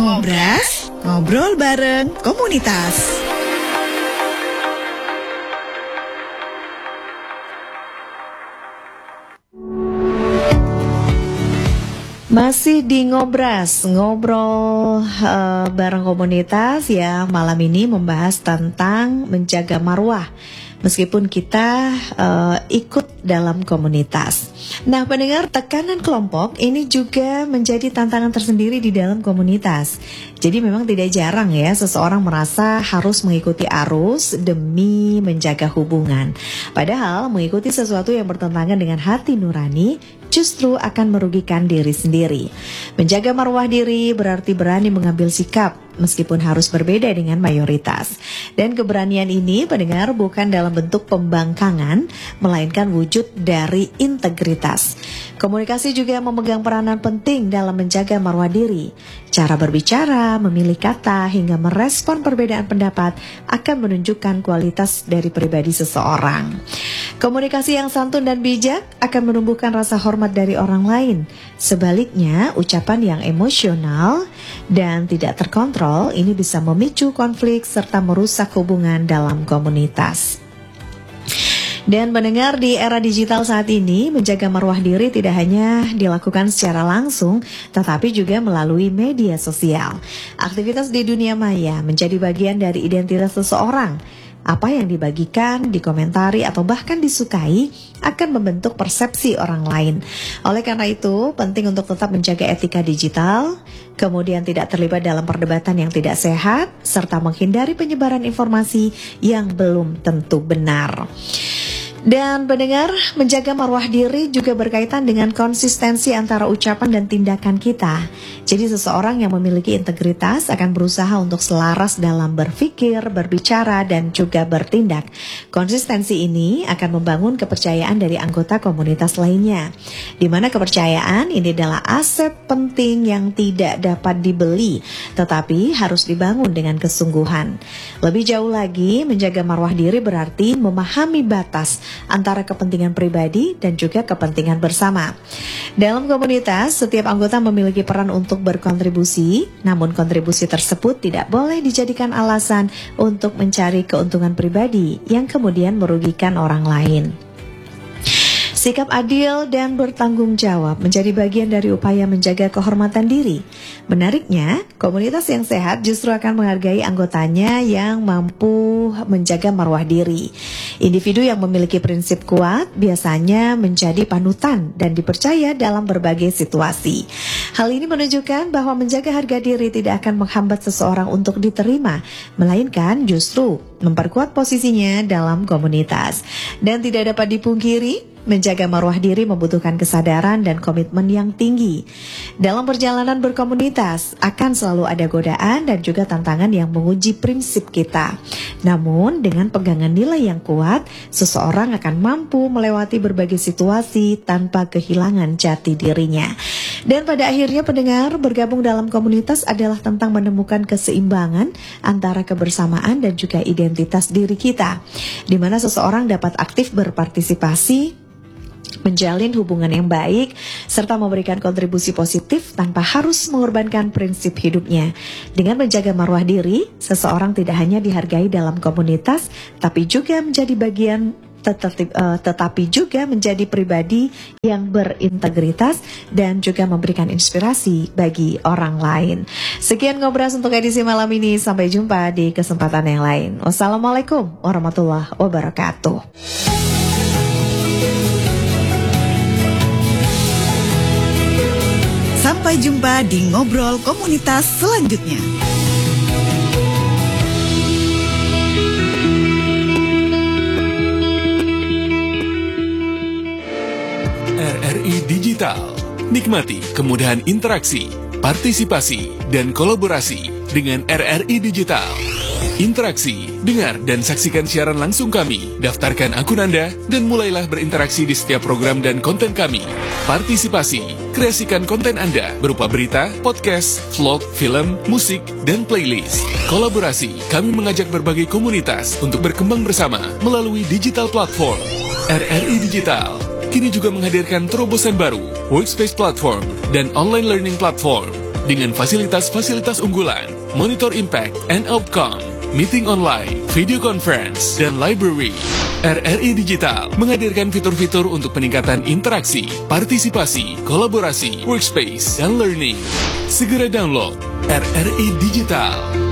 Ngobras, ngobrol bareng komunitas. Masih di Ngobras, ngobrol bareng komunitas ya. Malam ini membahas tentang menjaga marwah meskipun kita ikut dalam komunitas. Nah, pendengar, tekanan kelompok ini juga menjadi tantangan tersendiri di dalam komunitas. Jadi memang tidak jarang ya seseorang merasa harus mengikuti arus demi menjaga hubungan. Padahal mengikuti sesuatu yang bertentangan dengan hati nurani justru akan merugikan diri sendiri. Menjaga marwah diri berarti berani mengambil sikap meskipun harus berbeda dengan mayoritas. Dan keberanian ini, pendengar, bukan dalam bentuk pembangkangan, melainkan wujud dari integritas. Komunikasi juga memegang peranan penting dalam menjaga marwah diri. Cara berbicara, memilih kata, hingga merespon perbedaan pendapat akan menunjukkan kualitas dari pribadi seseorang. Komunikasi yang santun dan bijak akan menumbuhkan rasa hormat dari orang lain. Sebaliknya, ucapan yang emosional dan tidak terkontrol ini bisa memicu konflik serta merusak hubungan dalam komunitas. Dan mendengar, di era digital saat ini, menjaga marwah diri tidak hanya dilakukan secara langsung, tetapi juga melalui media sosial. Aktivitas di dunia maya menjadi bagian dari identitas seseorang. Apa yang dibagikan, dikomentari, atau bahkan disukai akan membentuk persepsi orang lain. Oleh karena itu, penting untuk tetap menjaga etika digital, kemudian tidak terlibat dalam perdebatan yang tidak sehat, serta menghindari penyebaran informasi yang belum tentu benar. Dan pendengar, menjaga marwah diri juga berkaitan dengan konsistensi antara ucapan dan tindakan kita. Jadi seseorang yang memiliki integritas akan berusaha untuk selaras dalam berpikir, berbicara, dan juga bertindak. Konsistensi ini akan membangun kepercayaan dari anggota komunitas lainnya, di mana kepercayaan ini adalah aset penting yang tidak dapat dibeli, tetapi harus dibangun dengan kesungguhan. Lebih jauh lagi, menjaga marwah diri berarti memahami batas antara kepentingan pribadi dan juga kepentingan bersama. Dalam komunitas, setiap anggota memiliki peran untuk berkontribusi, namun kontribusi tersebut tidak boleh dijadikan alasan untuk mencari keuntungan pribadi yang kemudian merugikan orang lain. Sikap adil dan bertanggung jawab menjadi bagian dari upaya menjaga kehormatan diri. Menariknya, komunitas yang sehat justru akan menghargai anggotanya yang mampu menjaga marwah diri. Individu yang memiliki prinsip kuat biasanya menjadi panutan dan dipercaya dalam berbagai situasi. Hal ini menunjukkan bahwa menjaga harga diri tidak akan menghambat seseorang untuk diterima, melainkan justru memperkuat posisinya dalam komunitas. Dan tidak dapat dipungkiri, menjaga marwah diri membutuhkan kesadaran dan komitmen yang tinggi. Dalam perjalanan berkomunitas, akan selalu ada godaan dan juga tantangan yang menguji prinsip kita. Namun, dengan pegangan nilai yang kuat, seseorang akan mampu melewati berbagai situasi tanpa kehilangan jati dirinya. Dan pada akhirnya, pendengar, bergabung dalam komunitas adalah tentang menemukan keseimbangan antara kebersamaan dan juga identitas diri kita, di mana seseorang dapat aktif berpartisipasi, menjalin hubungan yang baik, serta memberikan kontribusi positif tanpa harus mengorbankan prinsip hidupnya. Dengan menjaga marwah diri, seseorang tidak hanya dihargai dalam komunitas, tapi juga menjadi bagian tetapi juga menjadi pribadi yang berintegritas dan juga memberikan inspirasi bagi orang lain. Sekian Ngobras untuk edisi malam ini. Sampai jumpa di kesempatan yang lain. Wassalamualaikum warahmatullahi wabarakatuh. Sampai jumpa di Ngobrol Komunitas selanjutnya. RRI Digital. Nikmati kemudahan interaksi, partisipasi, dan kolaborasi dengan RRI Digital. Interaksi, dengar dan saksikan siaran langsung kami. Daftarkan akun Anda dan mulailah berinteraksi di setiap program dan konten kami. Partisipasi, kreasikan konten Anda berupa berita, podcast, vlog, film, musik, dan playlist. Kolaborasi, kami mengajak berbagai komunitas untuk berkembang bersama melalui digital platform. RRI Digital kini juga menghadirkan terobosan baru, workspace platform, dan online learning platform. dengan fasilitas-fasilitas unggulan, monitor impact and outcome, meeting online, video conference, dan library. RRI Digital menghadirkan fitur-fitur untuk peningkatan interaksi, partisipasi, kolaborasi, workspace, dan learning. Segera download RRI Digital.